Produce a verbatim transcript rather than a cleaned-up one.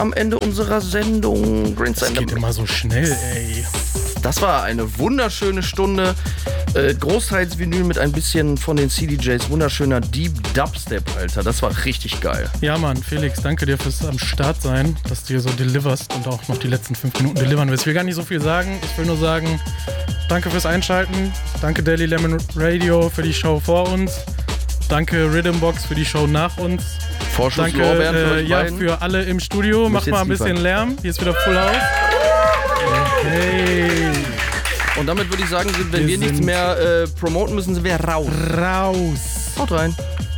am Ende unserer Sendung. Das geht immer so schnell, ey. Das war eine wunderschöne Stunde. Äh, großteils Vinyl mit ein bisschen von den C D Js. Wunderschöner Deep Dubstep, Alter. Das war richtig geil. Ja, Mann, Felix, danke dir fürs am Start sein, dass du hier so deliverst und auch noch die letzten fünf Minuten delivern willst. Ich will gar nicht so viel sagen. Ich will nur sagen, danke fürs Einschalten. Danke Daily Lemon Radio für die Show vor uns. Danke Rhythmbox für die Show nach uns. Vorschusslorbeeren Danke für euch äh, ja, beiden. für alle im Studio. Macht mal ein bisschen liefern. Lärm. Hier ist wieder Full House. Hey. Und damit würde ich sagen, wenn wir, wir nichts mehr äh, promoten müssen, sind wir raus. Raus. Haut rein.